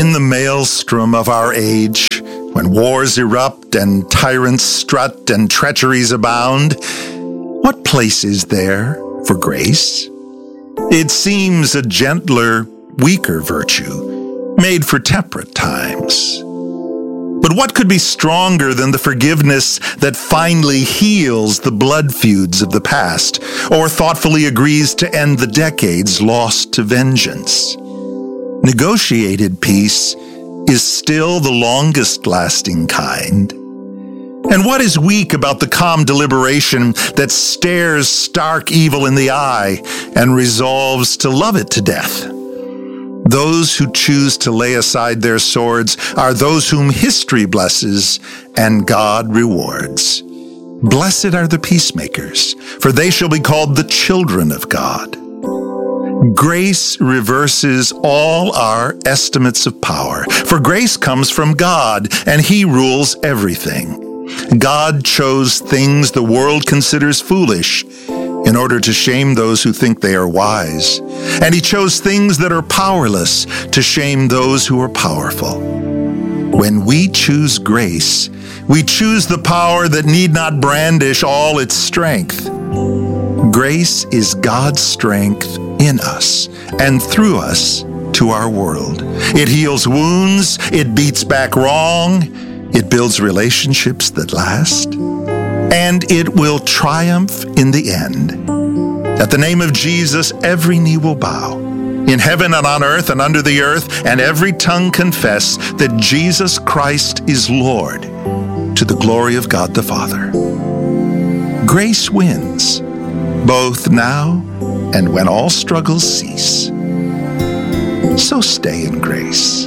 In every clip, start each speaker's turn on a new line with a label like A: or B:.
A: In the maelstrom of our age, when wars erupt and tyrants strut and treacheries abound, what place is there for grace? It seems a gentler, weaker virtue, made for temperate times. But what could be stronger than the forgiveness that finally heals the blood feuds of the past, or thoughtfully agrees to end the decades lost to vengeance? Negotiated peace is still the longest-lasting kind. And what is weak about the calm deliberation that stares stark evil in the eye and resolves to love it to death? Those who choose to lay aside their swords are those whom history blesses and God rewards. Blessed are the peacemakers, for they shall be called the children of God. Grace reverses all our estimates of power, for grace comes from God, and He rules everything. God chose things the world considers foolish in order to shame those who think they are wise, and He chose things that are powerless to shame those who are powerful. When we choose grace, we choose the power that need not brandish all its strength. Grace is God's strength in us and through us to our world. It heals wounds, it beats back wrong, it builds relationships that last, and it will triumph in the end. At the name of Jesus, every knee will bow, in heaven and on earth and under the earth, and every tongue confess that Jesus Christ is Lord, to the glory of God the Father. Grace wins, both now and when all struggles cease. So stay in grace.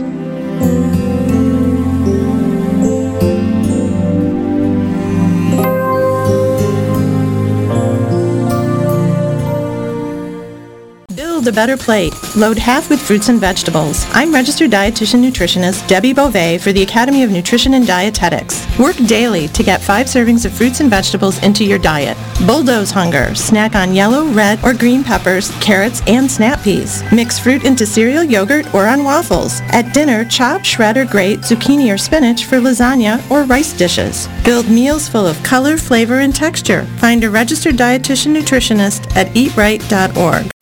B: Build a better plate. Load half with fruits and vegetables. I'm registered dietitian nutritionist Debbie Beauvais for the Academy of Nutrition and Dietetics. Work daily to get 5 servings of fruits and vegetables into your diet. Bulldoze hunger. Snack on yellow, red, or green peppers, carrots, and snap peas. Mix fruit into cereal, yogurt, or on waffles. At dinner, chop, shred, or grate zucchini or spinach for lasagna or rice dishes. Build meals full of color, flavor, and texture. Find a registered dietitian nutritionist at eatright.org.